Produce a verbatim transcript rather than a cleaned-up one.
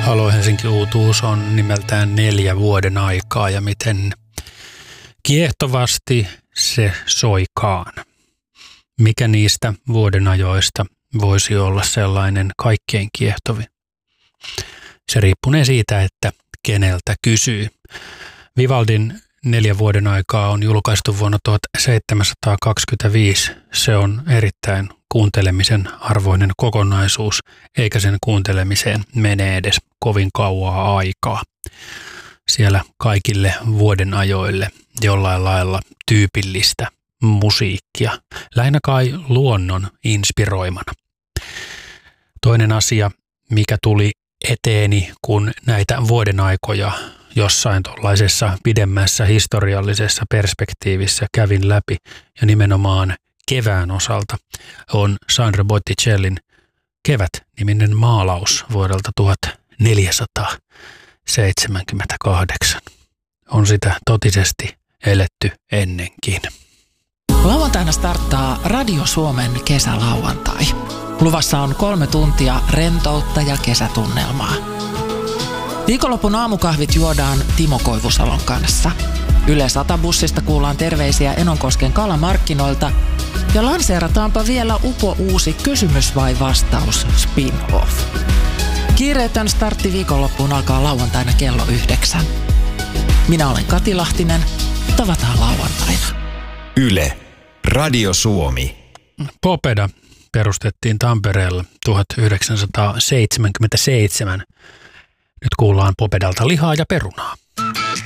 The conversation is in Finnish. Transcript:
Halo Helsinki-uutuus on nimeltään Neljä vuoden aikaa ja miten kiehtovasti se soikaan. Mikä niistä vuodenajoista voisi olla sellainen kaikkein kiehtovin? Se riippunee siitä, että keneltä kysyy. Vivaldin Neljä vuoden aikaa on julkaistu vuonna tuhatseitsemänsataakaksikymmentäviisi. Se on erittäin kuuntelemisen arvoinen kokonaisuus, eikä sen kuuntelemiseen mene edes kovin kauaa aikaa. Siellä kaikille vuodenajoille jollain lailla tyypillistä musiikkia, lähinnä kai luonnon inspiroimana. Toinen asia, mikä tuli eteeni, kun näitä vuodenaikoja jossain tuollaisessa pidemmässä historiallisessa perspektiivissä kävin läpi ja nimenomaan kevään osalta, on Sandro Botticellin Kevät-niminen maalaus vuodelta tuhatneljäsataaseitsemänkymmentäkahdeksan. On sitä totisesti eletty ennenkin. Lauantaina starttaa Radio Suomen kesälauantai. Luvassa on kolme tuntia rentoutta ja kesätunnelmaa. Viikonlopun aamukahvit juodaan Timo Koivusalon kanssa. Yle Sata-bussista kuullaan terveisiä Enonkosken kalamarkkinoilta ja lanseerataanpa vielä upo uusi kysymys vai vastaus spin-off. Kiireetön startti viikonloppuun alkaa lauantaina kello yhdeksän. Minä olen Kati Lahtinen. Tavataan lauantaina. Yle. Radio Suomi. Popeda perustettiin Tampereella tuhatyhdeksänsataaseitsemänkymmentäseitsemän. Nyt kuullaan Popedalta lihaa ja perunaa.